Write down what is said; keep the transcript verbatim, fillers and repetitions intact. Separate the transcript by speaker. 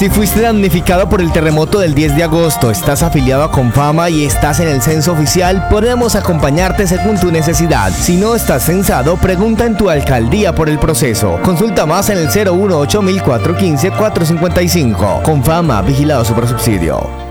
Speaker 1: Si fuiste damnificado por el terremoto del diez de agosto, estás afiliado a Confama y estás en el censo oficial, podemos acompañarte según tu necesidad. Si no estás censado, pregunta en tu alcaldía por el proceso. Consulta más en el cero uno ocho cuatro uno cinco cuatro cinco cinco. Confama, vigilado Supersubsidio.